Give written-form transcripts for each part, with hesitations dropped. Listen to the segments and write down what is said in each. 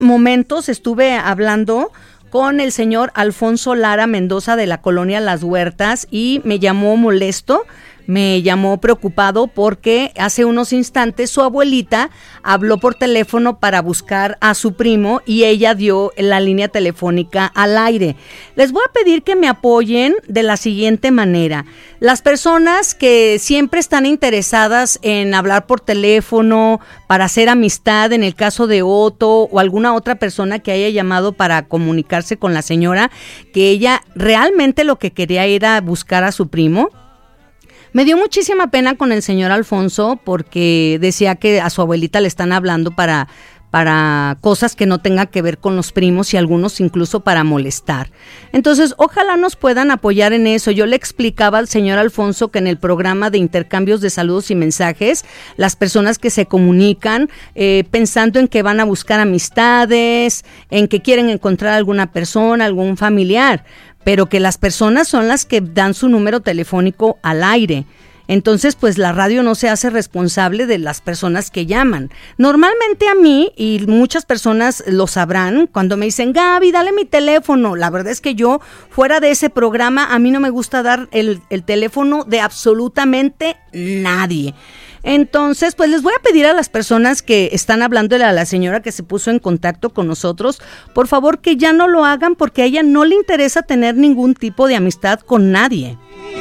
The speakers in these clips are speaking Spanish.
momentos estuve hablando con el señor Alfonso Lara Mendoza de la colonia Las Huertas y me llamó molesto, me llamó preocupado porque hace unos instantes su abuelita habló por teléfono para buscar a su primo y ella dio la línea telefónica al aire. Les voy a pedir que me apoyen de la siguiente manera. Las personas que siempre están interesadas en hablar por teléfono, para hacer amistad, en el caso de Otto o alguna otra persona que haya llamado para comunicarse con la señora, que ella realmente lo que quería era buscar a su primo. Me dio muchísima pena con el señor Alfonso porque decía que a su abuelita le están hablando para cosas que no tengan que ver con los primos y algunos incluso para molestar. Entonces, ojalá nos puedan apoyar en eso. Yo le explicaba al señor Alfonso que en el programa de intercambios de saludos y mensajes, las personas que se comunican pensando en que van a buscar amistades, en que quieren encontrar alguna persona, algún familiar, pero que las personas son las que dan su número telefónico al aire. Entonces, pues la radio no se hace responsable de las personas que llaman. Normalmente a mí, y muchas personas lo sabrán, cuando me dicen, Gaby, dale mi teléfono, la verdad es que yo, fuera de ese programa, a mí no me gusta dar el teléfono de absolutamente nadie. Entonces, pues les voy a pedir a las personas que están hablándole a la señora que se puso en contacto con nosotros, por favor que ya no lo hagan porque a ella no le interesa tener ningún tipo de amistad con nadie.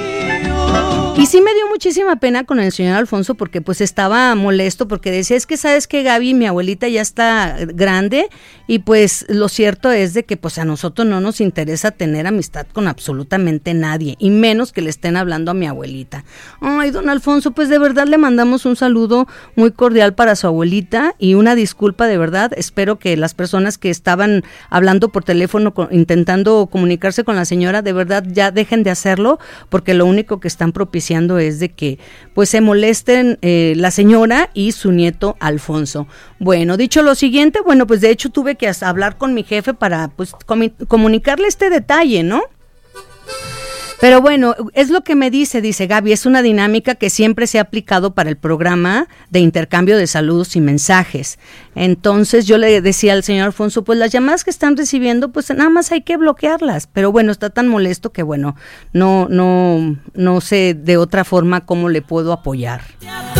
Y sí me dio muchísima pena con el señor Alfonso porque pues estaba molesto porque decía, es que sabes que Gaby, mi abuelita ya está grande y pues lo cierto es de que pues a nosotros no nos interesa tener amistad con absolutamente nadie y menos que le estén hablando a mi abuelita. Ay, don Alfonso, pues de verdad le mandamos un saludo muy cordial para su abuelita y una disculpa de verdad. Espero que las personas que estaban hablando por teléfono intentando comunicarse con la señora de verdad ya dejen de hacerlo porque lo único que están propiciando es de que pues se molesten la señora y su nieto Alfonso. Bueno, dicho lo siguiente, bueno, pues de hecho tuve que hablar con mi jefe para pues comunicarle este detalle, ¿no? Pero bueno, es lo que me dice Gaby, es una dinámica que siempre se ha aplicado para el programa de intercambio de saludos y mensajes. Entonces yo le decía al señor Alfonso, pues las llamadas que están recibiendo, pues nada más hay que bloquearlas. Pero bueno, está tan molesto que bueno, no sé de otra forma cómo le puedo apoyar.